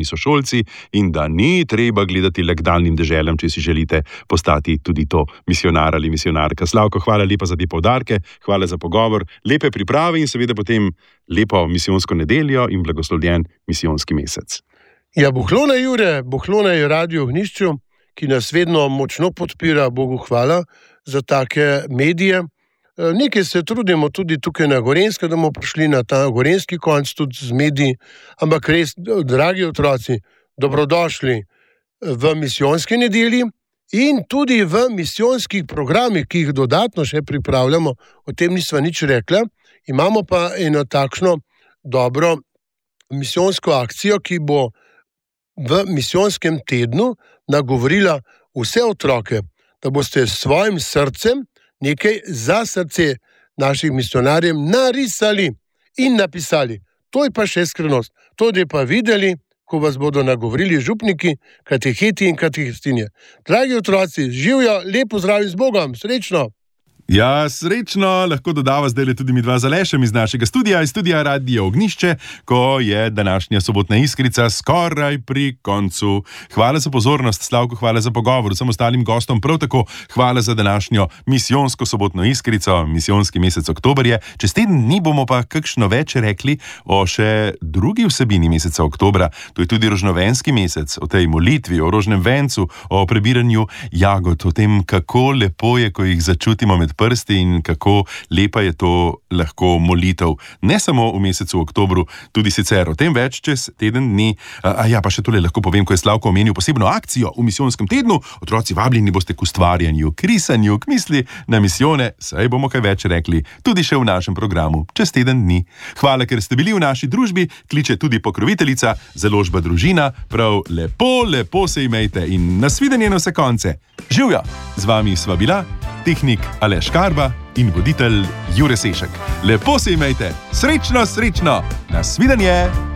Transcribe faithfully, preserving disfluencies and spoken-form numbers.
svojimi sošolci in da ni treba gledati le k daljnim deželam, če si želite postati tudi to misionar ali misionarka. Slavko, hvala lepa za te poudarke, hvala za pogovor, lepe priprave in seveda potem lepo misijonsko nedeljo in blagoslovljen misijonski mesec. Ja, Bohlona Jure, Bohlona je Radio Ognjišču, ki nas vedno močno podpira, Bogu hvala za take medije. Nekaj se trudimo tudi tukaj na Gorenjskem, da bomo prišli na ta gorenjski konc tudi z mediji, ampak res, dragi otroci, dobrodošli v misijonski nedelji in tudi v misijonskih programih, ki jih dodatno še pripravljamo, o tem nisva nič rekla. Imamo pa eno takšno dobro misijonsko akcijo, ki bo v misijonskem tednu nagovorila vse otroke, da boste s svojim srcem nekaj za srce naših misionarjev narisali in napisali. To je pa še skrivnost. To je pa videli, ko vas bodo nagovorili župniki, kateheti in katehestinje. Dragi otroci, živjo, lepo zdravi z Bogom, srečno! Ja, srečno, lahko dodava zdaj tudi mi dva z Alešem iz našega studija, iz studija Radio Ognjišče, ko je današnja sobotna iskrica skoraj pri koncu. Hvala za pozornost, Slavko, hvala za pogovor, vsem ostalim gostom prav tako hvala za današnjo misijonsko sobotno iskrico, misijonski mesec oktober je. Čez teden dni bomo pa kakšno več rekli o še drugi vsebini meseca oktobra, to je tudi rožnovenski mesec, o tej molitvi, o rožnem vencu, o prebiranju jagod, o tem, kako lepo je, ko jih začutimo med prsti in kako lepa je to lahko molitev. Ne samo v mesecu oktobru, tudi sicer. O tem več čez teden dni. A, a ja, pa še tole lahko povem, ko je Slavko omenil posebno akcijo v misijonskem tednu. Otroci, vabljeni boste k ustvarjanju, k risanju, k misli na misijone. Saj bomo kaj več rekli, tudi še v našem programu čez teden dni. Hvala, ker ste bili v naši družbi, kliče tudi pokroviteljica, založba Družina. Prav lepo, lepo se imejte in nasvidenje na vse konce. Živjo! Z vami sva bila tehnik Aleš Karba in voditelj Jure Sešek. Lepo se imejte, srečno, srečno, nasvidenje!